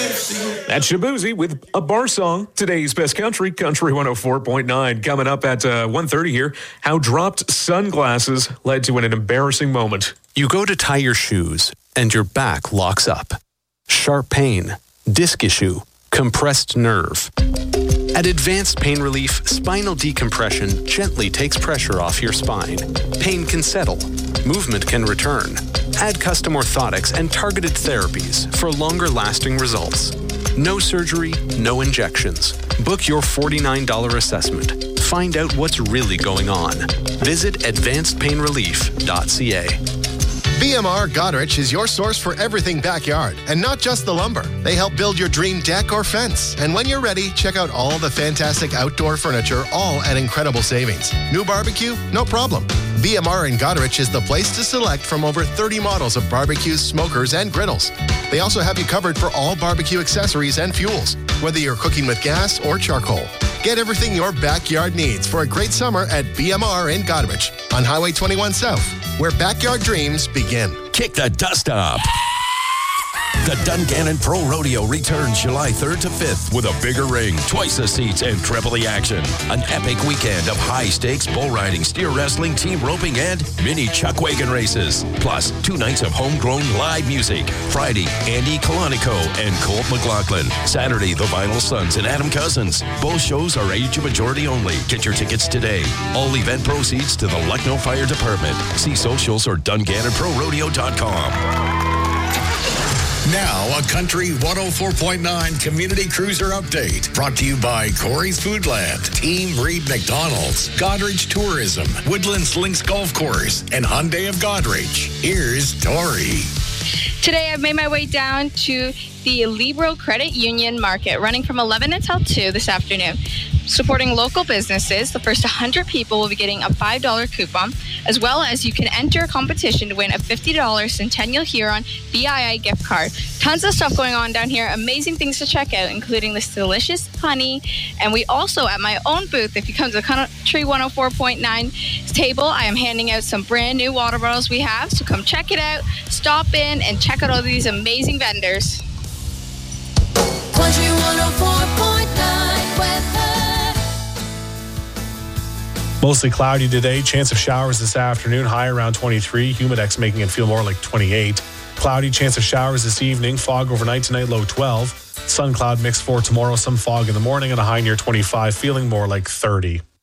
That's Shabuzi with a bar song. Today's best country, Country 104.9. Coming up at 1:30 here, how dropped sunglasses led to an embarrassing moment. You go to tie your shoes and your back locks up. Sharp pain, disc issue, compressed nerve. At Advanced Pain Relief, spinal decompression gently takes pressure off your spine. Pain can settle. Movement can return. Add custom orthotics and targeted therapies for longer-lasting results. No surgery, no injections. Book your $49 assessment. Find out what's really going on. Visit advancedpainrelief.ca. BMR Goderich is your source for everything backyard, and not just the lumber. They help build your dream deck or fence. And when you're ready, check out all the fantastic outdoor furniture, all at incredible savings. New barbecue? No problem. BMR in Goderich is the place to select from over 30 models of barbecues, smokers, and griddles. They also have you covered for all barbecue accessories and fuels, whether you're cooking with gas or charcoal. Get everything your backyard needs for a great summer at BMR in Goderich on Highway 21 South, where backyard dreams begin. Kick the dust up. The Dungannon Pro Rodeo returns July 3rd to 5th with a bigger ring, twice the seats, and triple the action. An epic weekend of high-stakes bull riding, steer wrestling, team roping, and mini chuck wagon races. Plus, 2 nights of homegrown live music. Friday, Andy Colonico and Colt McLaughlin. Saturday, the Vinyl Sons and Adam Cousins. Both shows are age of majority only. Get your tickets today. All event proceeds to the Lucknow Fire Department. See socials or DungannonProRodeo.com. Now, a Country 104.9 Community Cruiser Update. Brought to you by Corey's Foodland, Team Reed McDonald's, Goderich Tourism, Woodlands Links Golf Course, and Hyundai of Goderich. Here's Tori. Today, I've made my way down to the Libro Credit Union Market, running from 11 until 2 this afternoon. Supporting local businesses, the first 100 people will be getting a $5 coupon, as well as you can enter a competition to win a $50 Centennial Huron BII gift card. Tons of stuff going on down here, amazing things to check out, including this delicious honey. And we also, at my own booth, if you come to the Country 104.9 table, I am handing out some brand new water bottles we have, so come check it out, stop in, and check out all these amazing vendors. Country 104.9 weather. Mostly cloudy today. Chance of showers this afternoon. High around 23. Humidex making it feel more like 28. Cloudy. Chance of showers this evening. Fog overnight tonight. Low 12. Sun cloud mix for tomorrow. Some fog in the morning and a high near 25. Feeling more like 30.